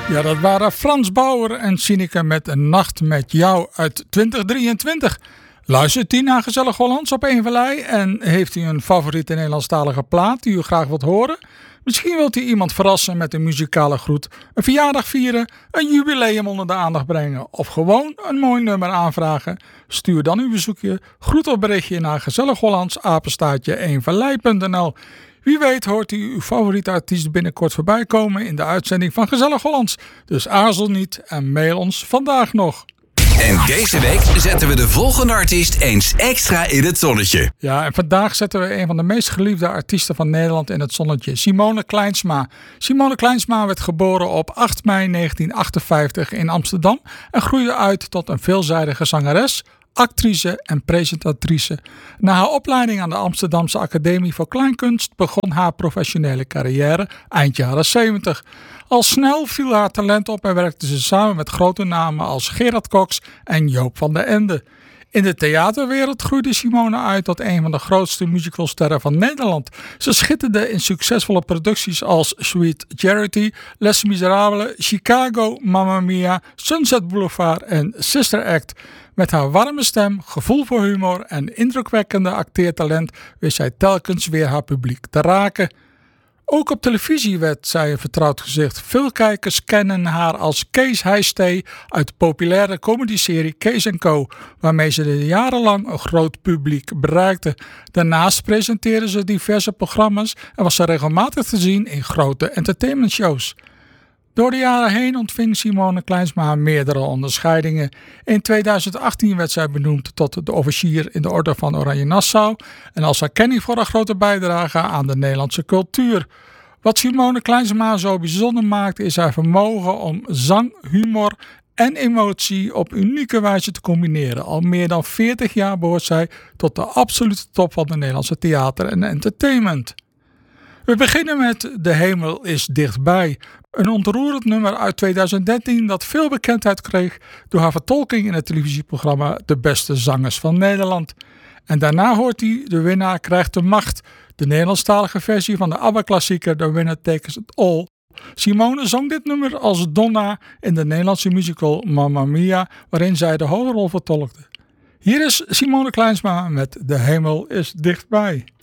Ja, dat waren Frans Bauer en Sineke met Een Nacht met Jou uit 2023. Luistert u naar Gezellig Hollands op Eén Vallei en heeft u een favoriete Nederlandstalige plaat die u graag wilt horen? Misschien wilt u iemand verrassen met een muzikale groet, een verjaardag vieren, een jubileum onder de aandacht brengen of gewoon een mooi nummer aanvragen? Stuur dan uw bezoekje, groet of berichtje naar gezellighollands@eenvallei.nl. Wie weet hoort u uw favoriete artiest binnenkort voorbij komen in de uitzending van Gezellig Hollands. Dus aarzel niet en mail ons vandaag nog. En deze week zetten we de volgende artiest eens extra in het zonnetje. Ja, en vandaag zetten we een van de meest geliefde artiesten van Nederland in het zonnetje. Simone Kleinsma. Simone Kleinsma werd geboren op 8 mei 1958 in Amsterdam en groeide uit tot een veelzijdige zangeres, actrice en presentatrice. Na haar opleiding aan de Amsterdamse Academie voor Kleinkunst begon haar professionele carrière eind jaren 70. Al snel viel haar talent op en werkte ze samen met grote namen als Gerard Cox en Joop van den Ende. In de theaterwereld groeide Simone uit tot een van de grootste musicalsterren van Nederland. Ze schitterde in succesvolle producties als Sweet Charity, Les Miserables, Chicago, Mamma Mia, Sunset Boulevard en Sister Act. Met haar warme stem, gevoel voor humor en indrukwekkende acteertalent wist zij telkens weer haar publiek te raken. Ook op televisie werd zij een vertrouwd gezicht. Veel kijkers kennen haar als Kees Heijstee uit de populaire comedyserie Kees & Co, waarmee ze jarenlang een groot publiek bereikte. Daarnaast presenteerde ze diverse programma's en was ze regelmatig te zien in grote entertainmentshows. Door de jaren heen ontving Simone Kleinsma meerdere onderscheidingen. In 2018 werd zij benoemd tot de officier in de Orde van Oranje Nassau en als erkenning voor haar grote bijdrage aan de Nederlandse cultuur. Wat Simone Kleinsma zo bijzonder maakt is haar vermogen om zang, humor en emotie op unieke wijze te combineren. Al meer dan 40 jaar behoort zij tot de absolute top van de Nederlandse theater en entertainment. We beginnen met De Hemel is Dichtbij. Een ontroerend nummer uit 2013 dat veel bekendheid kreeg door haar vertolking in het televisieprogramma De Beste Zangers van Nederland. En daarna hoort u De Winnaar Krijgt de Macht, de Nederlandstalige versie van de ABBA-klassieker The Winner Takes It All. Simone zong dit nummer als Donna in de Nederlandse musical Mamma Mia, waarin zij de hoofdrol vertolkte. Hier is Simone Kleinsma met De Hemel is Dichtbij.